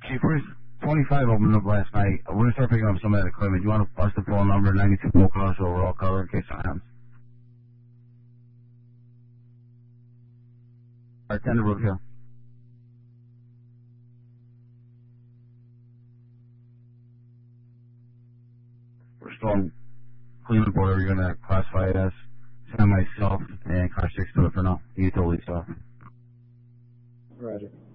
Chief, where's 25 opened up last night? We're going to start picking up some of that equipment. You want to bust the phone number, 92 full cost overall color in case it happens. Alright, 10 to Brookfield. We're still on Cleveland border. We're going to classify it as send myself and car 6 to it for now. You totally stuff. Roger.